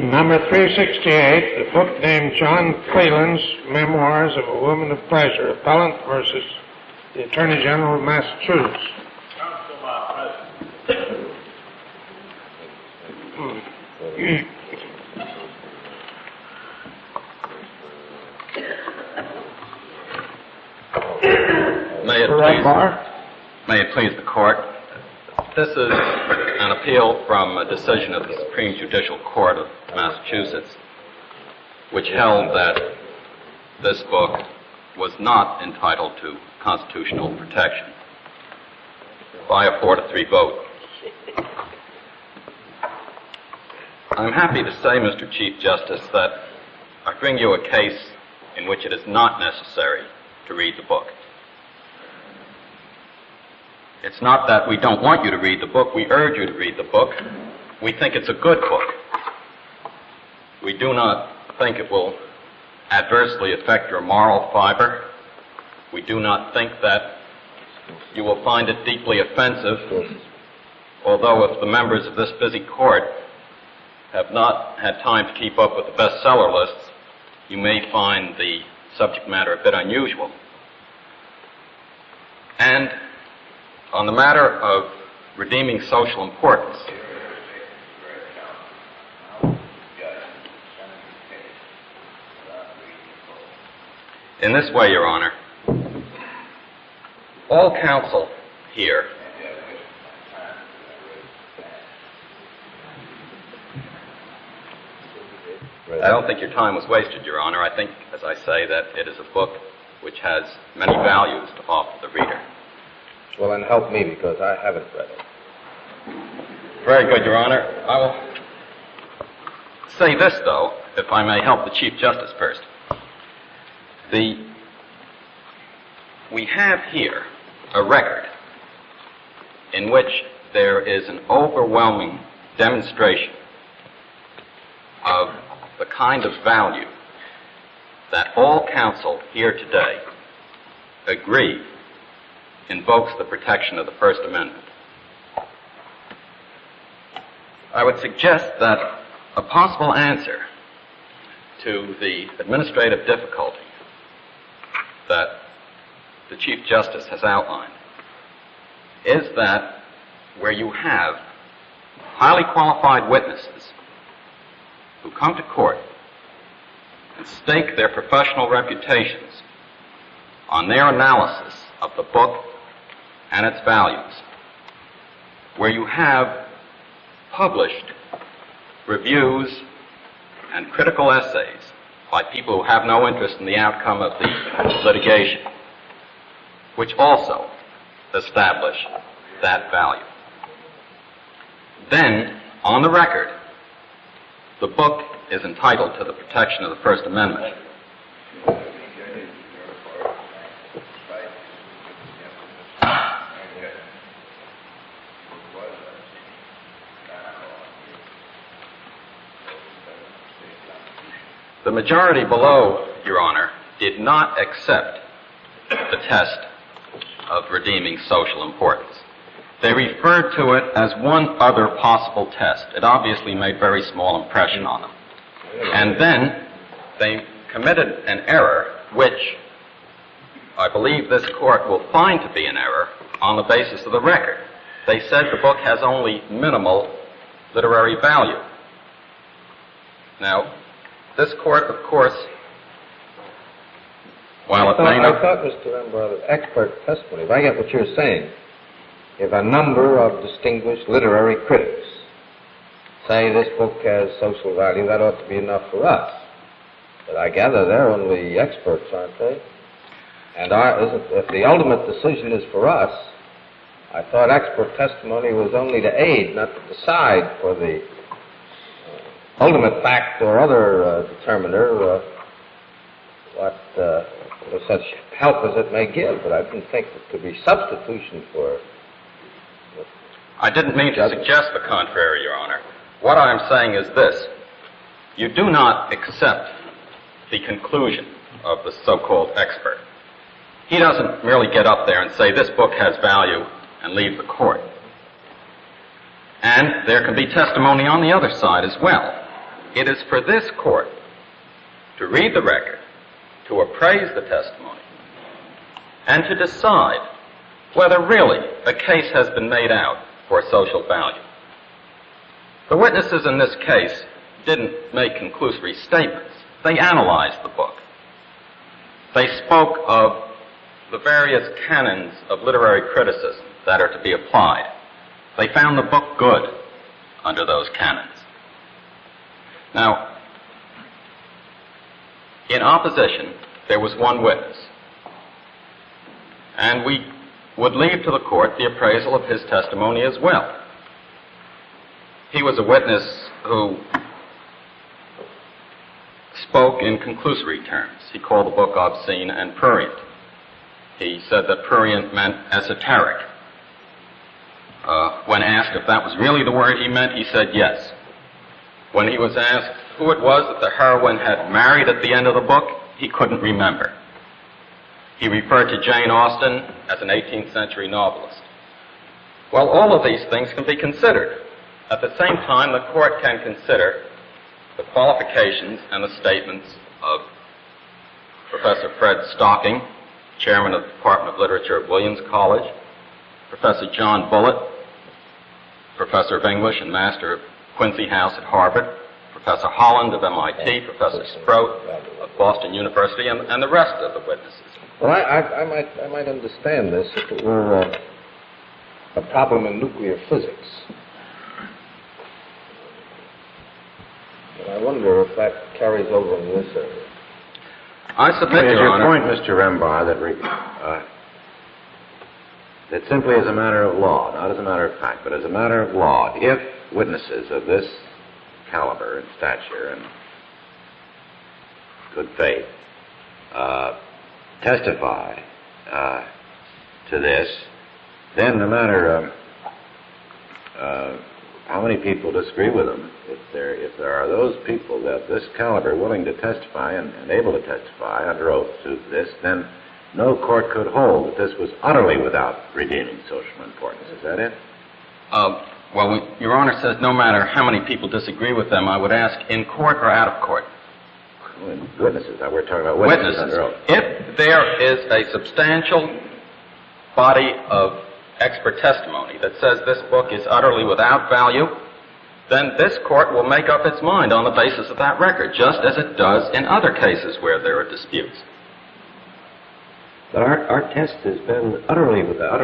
Number 368, the book named John Cleland's Memoirs of a Woman of Pleasure, Appellant versus the Attorney General of Massachusetts. May it please the Court. This is an appeal from a decision of the Supreme Judicial Court of Massachusetts, which held that this book was not entitled to constitutional protection by a 4-3 vote. I'm happy to say, Mr. Chief Justice, that I bring you a case in which it is not necessary to read the book. It's not that we don't want you to read the book. We urge you to read the book. We think it's a good book. We do not think it will adversely affect your moral fiber. We do not think that you will find it deeply offensive, although if the members of this busy court have not had time to keep up with the bestseller lists, you may find the subject matter a bit unusual. And on the matter of redeeming social importance, in this way, Your Honor, all counsel here I don't think your time was wasted, Your Honor. I think, as I say, that it is a book which has many values to offer the reader. Well, then help me, because I haven't read it. Very good, Your Honor. I will say this, though, if I may help the Chief Justice first. We have here a record in which there is an overwhelming demonstration of the kind of value that all counsel here today agree invokes the protection of the First Amendment. I would suggest that a possible answer to the administrative difficulty that the Chief Justice has outlined is that where you have highly qualified witnesses who come to court and stake their professional reputations on their analysis of the book and its values, where you have published reviews and critical essays by people who have no interest in the outcome of the litigation, which also establish that value. Then, on the record, the book is entitled to the protection of the First Amendment. The majority below, Your Honor, did not accept the test of redeeming social importance. They referred to it as one other possible test. It obviously made very small impression on them. And then they committed an error, which I believe this court will find to be an error on the basis of the record. They said the book has only minimal literary value. Now, this court, of course, while it may not... I thought, Mr. Ember, that expert testimony, if I get what you're saying, if a number of distinguished literary critics say this book has social value, that ought to be enough for us. But I gather they're only experts, aren't they? And if the ultimate decision is for us, I thought expert testimony was only to aid, not to decide for the ultimate fact or other determiner what such help as it may give. But I didn't think it could be substitution for... I didn't mean to suggest the contrary, Your Honor. What I'm saying is this. You do not accept the conclusion of the so-called expert. He doesn't merely get up there and say, this book has value, and leave the court. And there can be testimony on the other side as well. it is for this court to read the record, to appraise the testimony, and to decide whether really a case has been made out for social value. The witnesses in this case didn't make conclusory statements. They analyzed the book. They spoke of the various canons of literary criticism that are to be applied. They found the book good under those canons. Now, in opposition, there was one witness, and we would leave to the court the appraisal of his testimony as well. He was a witness who spoke in conclusory terms. He called the book obscene and prurient. He said that prurient meant esoteric. When asked if that was really the word he meant, he said yes. When he was asked who it was that the heroine had married at the end of the book, he couldn't remember. He referred to Jane Austen as an 18th century novelist. Well, all of these things can be considered. At the same time, the court can consider the qualifications and the statements of Professor Fred Stocking, chairman of the Department of Literature at Williams College, Professor John Bullitt, professor of English and master of Quincy House at Harvard, Professor Holland of MIT, Professor Sproat of Boston University, and the rest of the witnesses. Well, I might understand this if it were a problem in nuclear physics. But I wonder if that carries over in this area. I submit, Your Honor. Point, Mr. Rembar, that simply as a matter of law, not as a matter of fact, but as a matter of law, if witnesses of this caliber and stature and good faith testify to this, then no matter how many people disagree with them, if there are those people that this caliber willing to testify and able to testify under oath to this, then no court could hold that this was utterly without redeeming social importance. Is that it? Well, Your Honor says no matter how many people disagree with them, I would ask in court or out of court? Witnesses. Now we're talking about witnesses under oath. If there is a substantial body of expert testimony that says this book is utterly without value, then this court will make up its mind on the basis of that record, just as it does in other cases where there are disputes. But our test has been utterly without.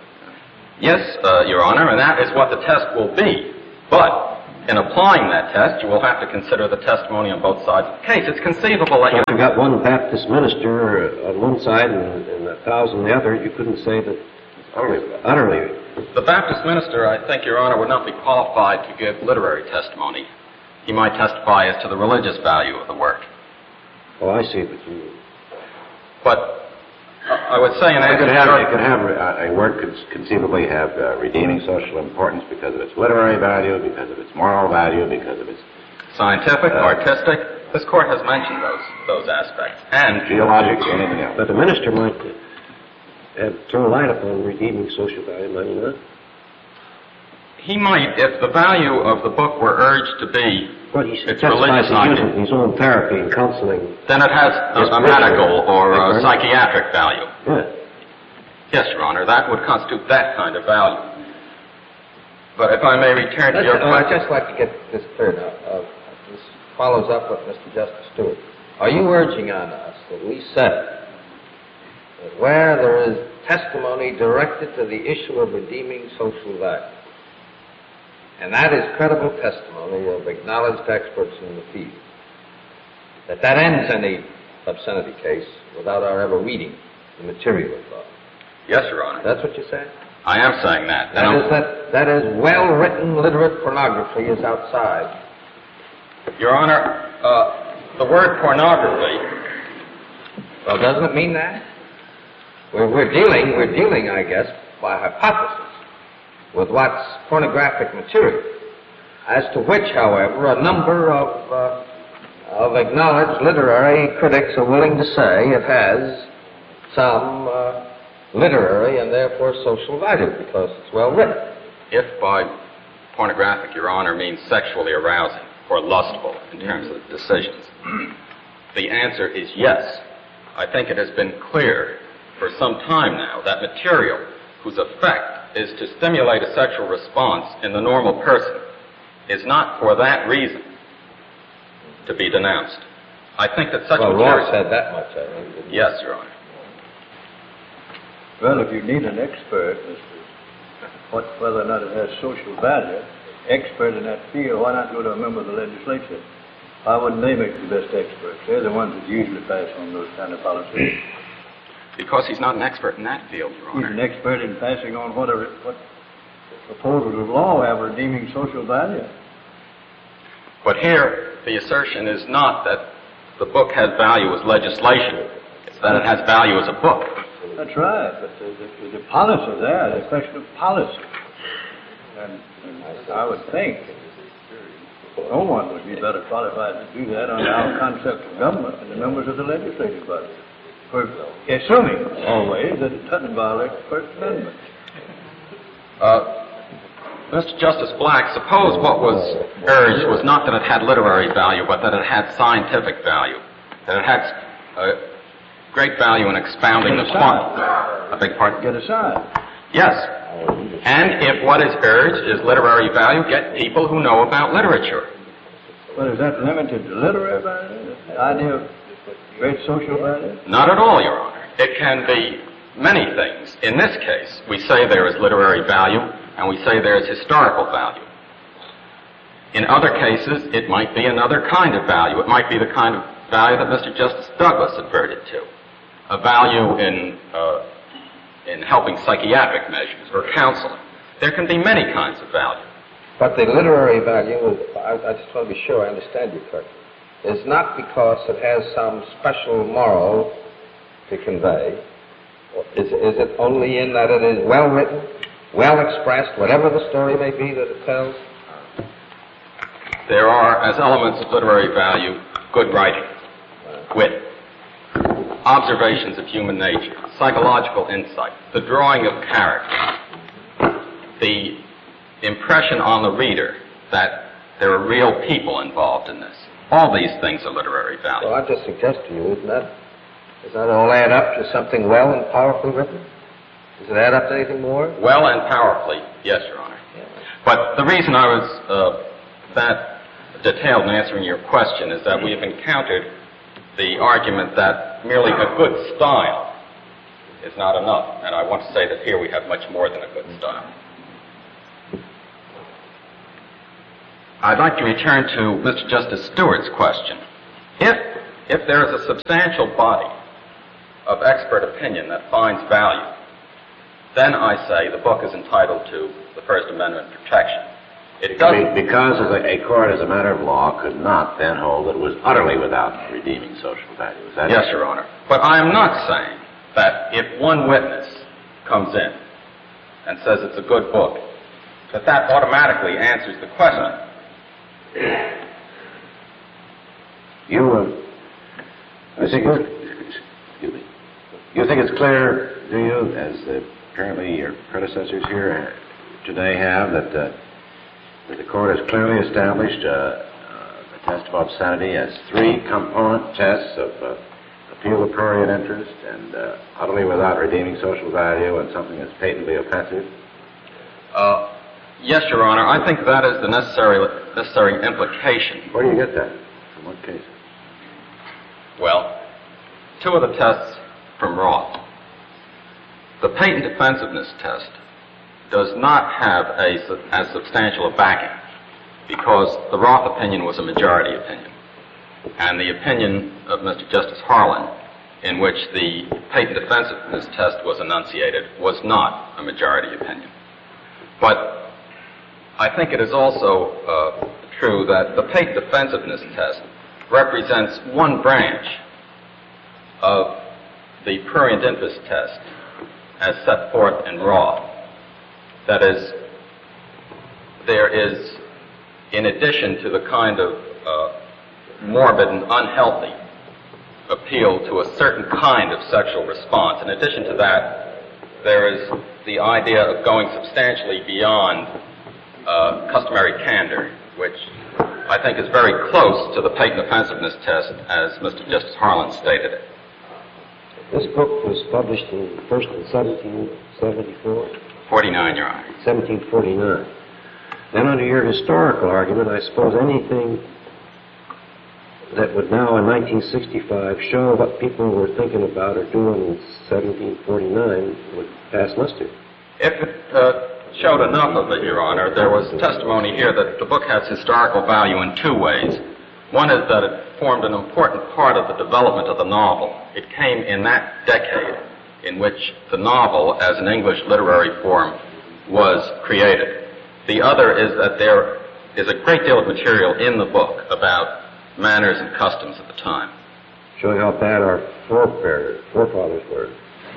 Yes, Your Honor, and that is what the test will be. But in applying that test, you will have to consider the testimony on both sides of the case. It's conceivable that if you've got one Baptist minister on one side and 1,000 on the other, you couldn't say that it's utterly. The Baptist minister, I think, Your Honor, would not be qualified to give literary testimony. He might testify as to the religious value of the work. Oh, I see what you mean. But I would say a work could conceivably have redeeming social importance because of its literary value, because of its moral value, because of its scientific, artistic. This court has mentioned those aspects. And geologic and anything else. But the minister might turn a light upon redeeming social value, might he not? He might, if the value of the book were urged to be its religious using his own therapy and counseling. Then it has a medical or a psychiatric value. Yeah. Yes, Your Honor, that would constitute that kind of value. But if I may return to your question. I'd just like to get this clear now. This follows up with Mr. Justice Stewart. Are you urging on us that we said that where there is testimony directed to the issue of redeeming social value, and that is credible testimony of acknowledged experts in the field, that ends any obscenity case without our ever reading the material of law? Yes, Your Honor. That's what you're saying? I am saying that. That is well-written literate pornography is outside. Your Honor, the word pornography. Well, doesn't it mean that? We're dealing, I guess, by hypothesis with what's pornographic material, as to which, however, a number of acknowledged literary critics are willing to say it has some literary and therefore social value because it's well written. If by pornographic, Your Honor, means sexually arousing, or lustful in terms of decisions? The answer is yes. I think it has been clear for some time now that material whose effect is to stimulate a sexual response in the normal person is not for that reason to be denounced. I think that such material... Well, Roth said that much, I think. didn't he? Yes, Your Honor. Well, if you need an expert as to whether or not it has social value, expert in that field, why not go to a member of the legislature? Why wouldn't they make the best experts? They're the ones that usually pass on those kind of policies. Because he's not an expert in that field, Your He's Honor. an expert in passing on what proposals of law have redeeming social value. But here, the assertion is not that the book has value as legislation. It's that it has value as a book. That's right, but the policy there, the question of policy. And I would think no one would be better qualified to do that under our concept of government than the members of the legislative body. For assuming always that it doesn't violate the First Amendment. Mr. Justice Black, suppose what was urged was not that it had literary value, but that it had scientific value, that it had great value in expounding the point. I beg your pardon? Get aside. Yes. And if what is urged is literary value, get people who know about literature. Well, is that limited to literary value? The idea of great social value? Not at all, Your Honor. It can be many things. In this case, we say there is literary value, and we say there is historical value. In other cases, it might be another kind of value. It might be the kind of value that Mr. Justice Douglas adverted to. A value in helping psychiatric measures or counseling. There can be many kinds of value. But the literary value, I just want to be sure I understand you correctly, is not because it has some special moral to convey. Is it only in that it is well written, well expressed, whatever the story may be that it tells? There are, as elements of literary value, good writing, wit, observations of human nature, psychological insight, the drawing of character, the impression on the reader that there are real people involved in this. All these things are literary value. Well, I just suggest to you, does that all add up to something well and powerfully written? Does it add up to anything more? Well and powerfully, yes, Your Honor. Yeah. But the reason I was that detailed in answering your question is that we have encountered the argument that merely a good style is not enough. And I want to say that here we have much more than a good style. I'd like to return to Mr. Justice Stewart's question. If there is a substantial body of expert opinion that finds value, then I say the book is entitled to the First Amendment protection. It doesn't... Because a court, as a matter of law, could not then hold that it was utterly without redeeming social value. Is that Yes, it? Your Honor. But I am not saying that if one witness comes in and says it's a good book, that automatically answers the question. You think it's clear, do you, as apparently your predecessors here today have, that the court has clearly established the test of obscenity as three component tests of appeal to prurient interest and utterly without redeeming social value and something that's patently offensive? Yes, Your Honor. I think that is the necessary implication. Where do you get that? From what case? Well, two of the tests from Roth. The patent defensiveness test does not have as substantial a backing because the Roth opinion was a majority opinion. And the opinion of Mr. Justice Harlan, in which the patent defensiveness test was enunciated, was not a majority opinion. But I think it is also true that the patent defensiveness test represents one branch of the prurient interest test as set forth in Roth. That is, there is, in addition to the kind of morbid and unhealthy appeal to a certain kind of sexual response, in addition to that, there is the idea of going substantially beyond customary candor, which I think, is very close to the patent offensiveness test as Mr. Justice Harlan stated it. This book was published first in 1774? 49, Your Honor. 1749. Then under your historical argument, I suppose anything that would now in 1965 show what people were thinking about or doing in 1749 would pass muster. If it showed enough of it, Your Honor, there was testimony here that the book has historical value in two ways. One is that it formed an important part of the development of the novel. It came in that decade in which the novel, as an English literary form, was created. The other is that there is a great deal of material in the book about manners and customs at the time. Showing how bad our forefathers were.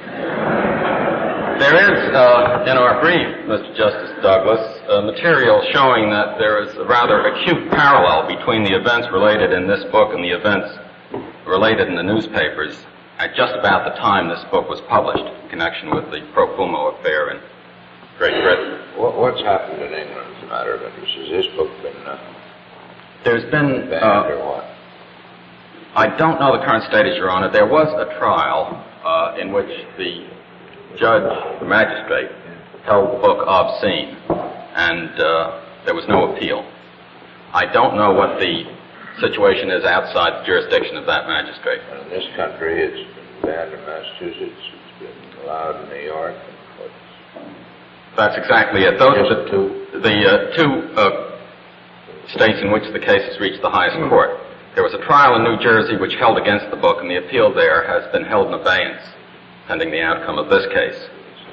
There is, in our brief, Mr. Justice Douglas, material showing that there is a rather acute parallel between the events related in this book and the events related in the newspapers at just about the time this book was published in connection with the Pro Fumo affair in Great Britain. What's happened in England as a matter of interest? Has this book been There's been... banned or what? I don't know the current status, Your Honor. There was a trial in which the judge, the magistrate, held the book obscene, and there was no appeal. I don't know what the situation is outside the jurisdiction of that magistrate. In this country, it's been banned in Massachusetts, it's been allowed in New York. That's exactly it. Those are the two states in which the case has reached the highest court. There was a trial in New Jersey which held against the book, and the appeal there has been held in abeyance pending the outcome of this case.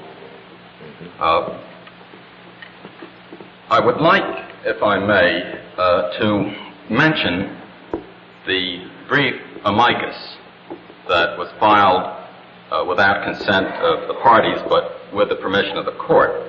I would like, if I may, to mention the brief amicus that was filed without consent of the parties, but with the permission of the court.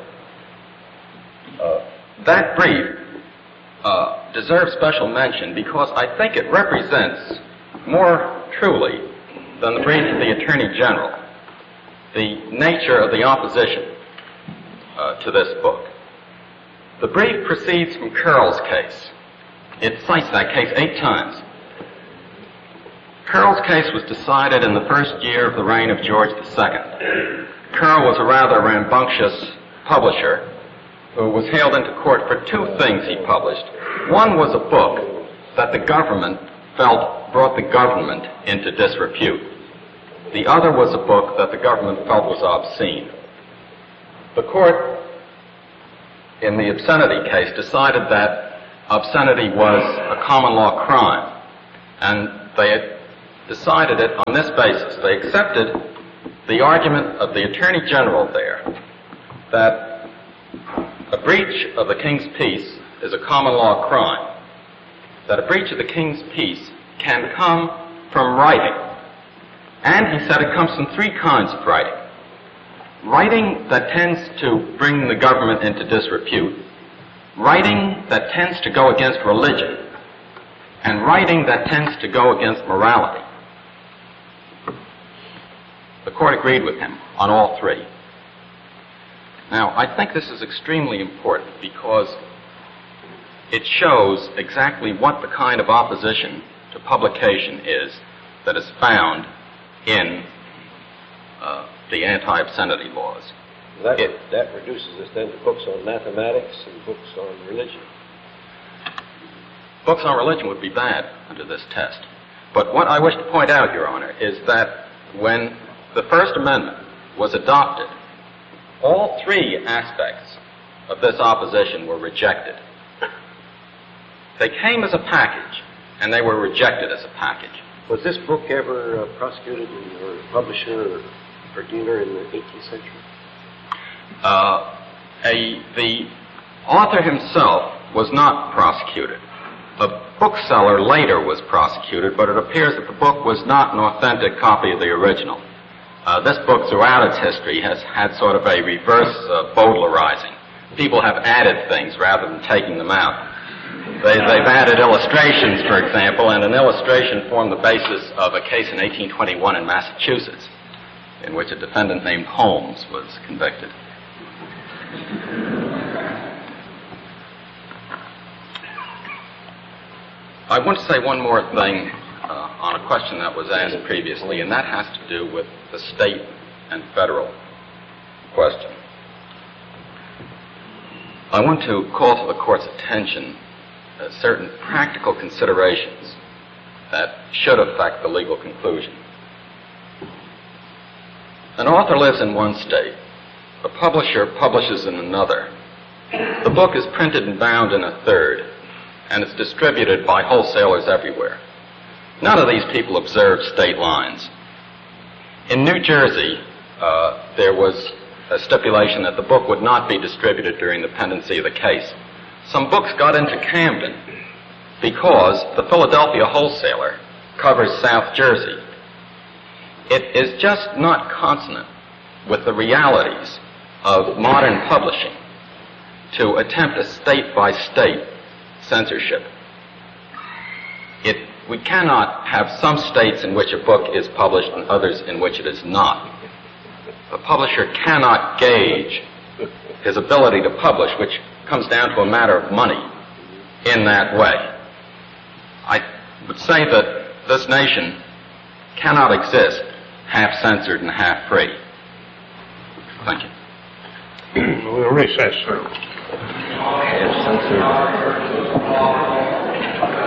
That brief deserves special mention because I think it represents more truly than the brief of the Attorney General the nature of the opposition to this book. The brief proceeds from Curl's case. It cites that case 8 times. Curl's case was decided in the first year of the reign of George II. Curl was a rather rambunctious publisher who was hailed into court for 2 things he published. One was a book that the government felt brought the government into disrepute. The other was a book that the government felt was obscene. The court, in the obscenity case, decided that obscenity was a common law crime, and they had decided it on this basis. They accepted the argument of the Attorney General there that a breach of the King's peace is a common law crime, that a breach of the King's peace can come from writing. And he said it comes from 3 kinds of writing. Writing that tends to bring the government into disrepute, writing that tends to go against religion, and writing that tends to go against morality. The court agreed with him on all 3. Now, I think this is extremely important because it shows exactly what the kind of opposition to publication is that is found in the anti-obscenity laws. That reduces us then to books on mathematics and books on religion. Books on religion would be bad under this test. But what I wish to point out, Your Honor, is that when the First Amendment was adopted, all 3 aspects of this opposition were rejected. They came as a package, and they were rejected as a package. Was this book ever prosecuted or publisher or dealer in the 18th century? The author himself was not prosecuted. A bookseller later was prosecuted, but it appears that the book was not an authentic copy of the original. This book, throughout its history, has had sort of a reverse Baudelarizing. People have added things rather than taking them out. They've added illustrations, for example, and an illustration formed the basis of a case in 1821 in Massachusetts in which a defendant named Holmes was convicted. I want to say one more thing on a question that was asked previously, and that has to do with the state and federal question. I want to call to the Court's attention certain practical considerations that should affect the legal conclusion. An author lives in one state. A publisher publishes in another. The book is printed and bound in a third, and it's distributed by wholesalers everywhere. None of these people observe state lines. In New Jersey, there was a stipulation that the book would not be distributed during the pendency of the case. Some books got into Camden because the Philadelphia wholesaler covers South Jersey. It is just not consonant with the realities of modern publishing to attempt a state-by-state censorship. We cannot have some states in which a book is published and others in which it is not. A publisher cannot gauge his ability to publish, which comes down to a matter of money, in that way. I would say that this nation cannot exist half censored and half free. Thank you. We'll recess. Censored.